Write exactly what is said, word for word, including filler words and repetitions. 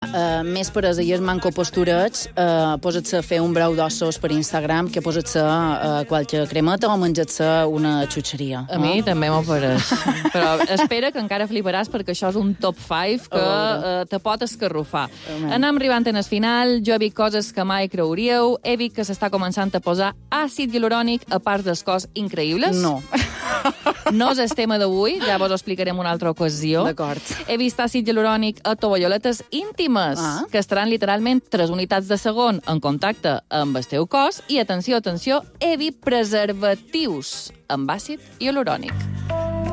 uh, més per a el manco postureig, uh, posa't-se a fer un brau d'ossos per Instagram que posa't-se uh, qualque cremata o menja't-se una xutxeria. A mi també m'ho faràs. Però espera que encara fliparàs perquè això és un top cinc que uh, te pot escarrufar. Anem arribant en el final, jo he vist coses que mai creuríeu, he vist que s'està començant a posar àcid hialurònic a parts del cos increïbles. No. No és el tema d'avui, ja vos ho explicarem en una altra ocasió. D'acord. He vist àcid hialurònic a tovalloletes íntimes, ah. que estaran literalment tres unitats de segon en contacte amb el teu cos i, atenció, atenció, he vist preservatius amb àcid hialurònic.